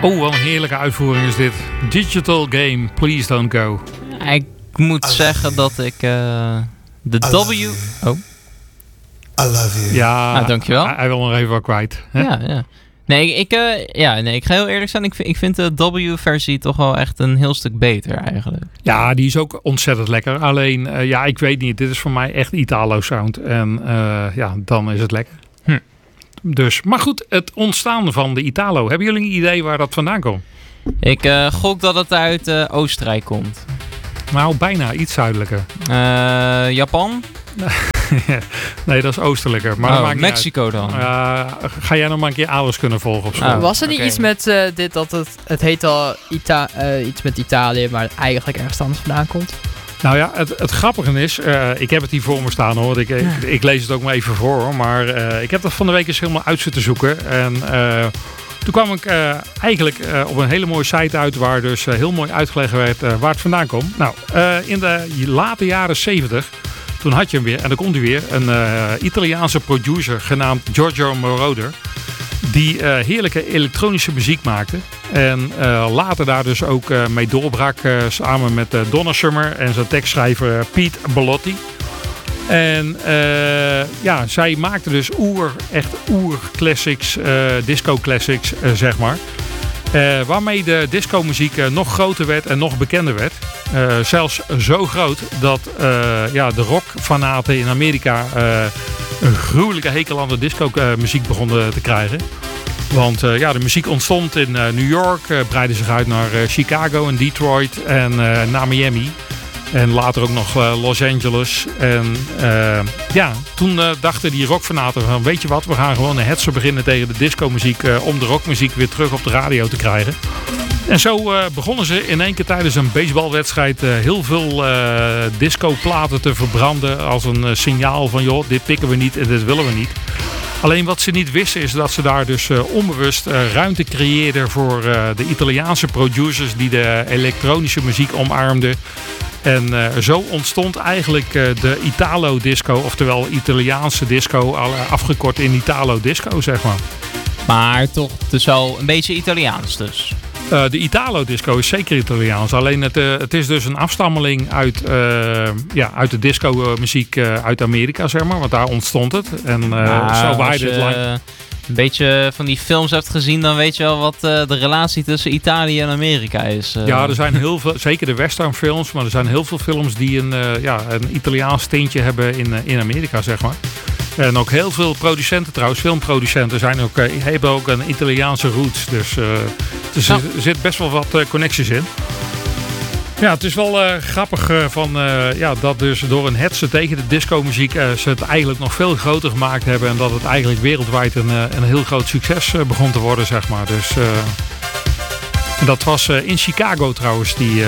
Oh, wat een heerlijke uitvoering is dit. Digital Game, Please Don't Go. Ik moet zeggen dat ik de W... Oh. I love you. Ja, dankjewel. Hij wil nog even wat kwijt. Hè? Ja. Nee, ik ga heel eerlijk zijn. Ik vind de W-versie toch wel echt een heel stuk beter eigenlijk. Ja, die is ook ontzettend lekker. Alleen, ik weet niet. Dit is voor mij echt Italo-sound. En dan is het lekker. Dus, maar goed, het ontstaan van de Italo. Hebben jullie een idee waar dat vandaan komt? Ik gok dat het uit Oostenrijk komt. Nou, bijna iets zuidelijker. Japan? Nee, dat is oostelijker. Maar dat maakt Mexico dan? Ga jij nog maar een keer ouders kunnen volgen op school? Was er niet iets met dit dat het heet al iets met Italië, maar het eigenlijk ergens anders vandaan komt? Nou ja, het grappige is, ik heb het hier voor me staan hoor. Ik lees het ook maar even voor hoor. Maar ik heb dat van de week eens helemaal uit zitten zoeken. En toen kwam ik eigenlijk op een hele mooie site uit waar dus heel mooi uitgelegd werd waar het vandaan komt. Nou, in de late jaren 70, toen had je hem weer, en dan komt hij weer, een Italiaanse producer genaamd Giorgio Moroder. Die heerlijke elektronische muziek maakte. En later daar dus ook mee doorbrak samen met Donna Summer en zijn tekstschrijver Pete Bellotti. En zij maakte dus echt classics, disco classics, zeg maar. Waarmee de disco muziek nog groter werd en nog bekender werd. Zelfs zo groot dat de rockfanaten in Amerika een gruwelijke hekel aan de disco muziek begonnen te krijgen. Want de muziek ontstond in New York, breidde zich uit naar Chicago en Detroit en naar Miami. En later ook nog Los Angeles. En toen dachten die rockfanaten van, weet je wat, we gaan gewoon een hetzer beginnen tegen de disco-muziek om de rockmuziek weer terug op de radio te krijgen. En zo begonnen ze in één keer tijdens een baseballwedstrijd heel veel discoplaten te verbranden als een signaal van, joh, dit pikken we niet en dit willen we niet. Alleen wat ze niet wisten is dat ze daar dus onbewust ruimte creëerden voor de Italiaanse producers die de elektronische muziek omarmden. En zo ontstond eigenlijk de Italo disco, oftewel Italiaanse disco, afgekort in Italo disco, zeg maar. Maar toch dus wel een beetje Italiaans dus. De Italo disco is zeker Italiaans. Alleen het is dus een afstammeling uit de disco muziek uit Amerika, zeg maar. Want daar ontstond het. En zo waaide het lang. Een beetje van die films hebt gezien, dan weet je wel wat de relatie tussen Italië en Amerika is. Ja, er zijn heel veel, zeker de westernfilms, maar er zijn heel veel films die een Italiaans tintje hebben in Amerika, zeg maar. En ook heel veel producenten trouwens, filmproducenten hebben ook een Italiaanse roots. Dus er zit best wel wat connecties in. Ja, het is wel grappig dat dus door een hetze tegen de disco-muziek ze het eigenlijk nog veel groter gemaakt hebben. En dat het eigenlijk wereldwijd een heel groot succes begon te worden, zeg maar. Dus en dat was in Chicago trouwens, die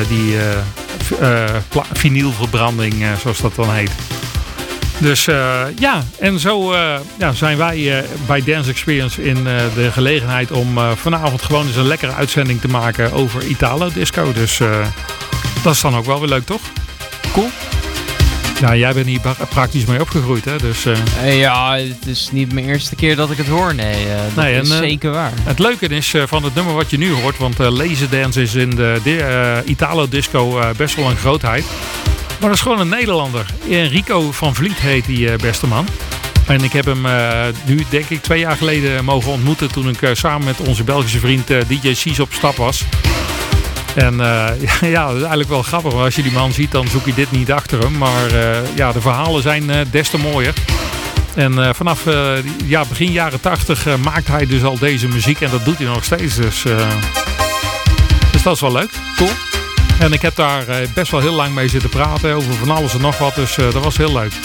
vinylverbranding, zoals dat dan heet. Dus en zo zijn wij bij Dance Experience in de gelegenheid om vanavond gewoon eens een lekkere uitzending te maken over Italo disco. Dus dat is dan ook wel weer leuk, toch? Cool. Nou, jij bent hier praktisch mee opgegroeid, hè? Dus, het is niet mijn eerste keer dat ik het hoor. Nee, dat is zeker waar. Het leuke is van het nummer wat je nu hoort, want Lazy Dance is in de Italo disco best wel een grootheid. Maar dat is gewoon een Nederlander. Enrico van Vliet heet die beste man. En ik heb hem nu denk ik 2 jaar geleden mogen ontmoeten toen ik samen met onze Belgische vriend DJ Cies op stap was. En dat is eigenlijk wel grappig. Maar als je die man ziet, dan zoek je dit niet achter hem. Maar de verhalen zijn des te mooier. En vanaf begin jaren 80 maakt hij dus al deze muziek. En dat doet hij nog steeds. Dus dat is wel leuk. Cool. En ik heb daar best wel heel lang mee zitten praten over van alles en nog wat. Dus dat was heel leuk.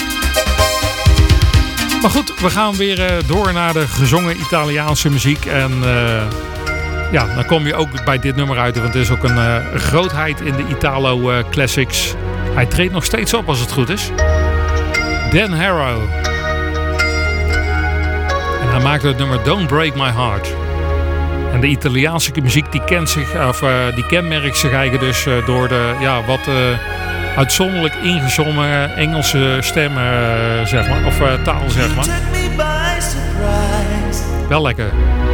Maar goed, we gaan weer door naar de gezongen Italiaanse muziek. En dan kom je ook bij dit nummer uit. Want het is ook een grootheid in de Italo classics. Hij treedt nog steeds op als het goed is. Dan Harrow. En hij maakte het nummer Don't Break My Heart. En de Italiaanse muziek die kenmerkt zich eigenlijk dus door de wat uitzonderlijk ingezongen Engelse stemmen, zeg maar, of taal, zeg maar. Wel lekker.